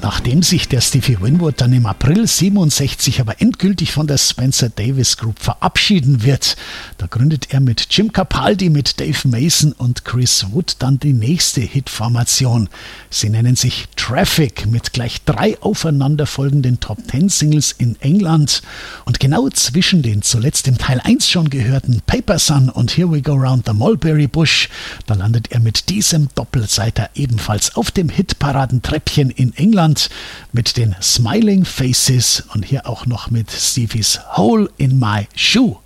Nachdem sich der Stevie Winwood dann im April 67 aber endgültig von der Spencer Davis Group verabschieden wird, da gründet er mit Jim Capaldi, mit Dave Mason und Chris Wood dann die nächste Hitformation. Sie nennen sich Traffic mit gleich 3 aufeinanderfolgenden Top-10-Singles in England. Und genau zwischen den zuletzt im Teil 1 schon gehörten Paper Sun und Here We Go Round the Mulberry Bush, da landet er mit diesem Doppelseiter ebenfalls auf dem Hitparadentreppchen in England mit den Smiling Faces und hier auch noch mit Stevies Hole in My Shoe.